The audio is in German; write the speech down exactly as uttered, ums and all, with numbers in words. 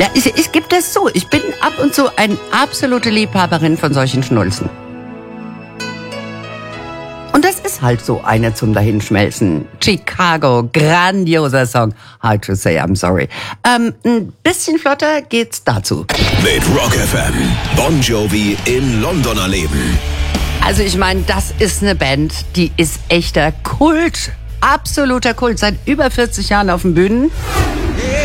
Ja, ich, ich gebe das zu. Ich bin ab und zu eine absolute Liebhaberin von solchen Schnulzen. Und das ist halt so eine zum Dahinschmelzen. Chicago, grandioser Song. Hard to say, I'm sorry. Ähm, ein bisschen flotter geht's dazu. Mit Rock F M. Bon Jovi im Londoner Leben. Also ich meine, das ist eine Band, die ist echter Kult. Absoluter Kult. Seit über vierzig Jahren auf den Bühnen.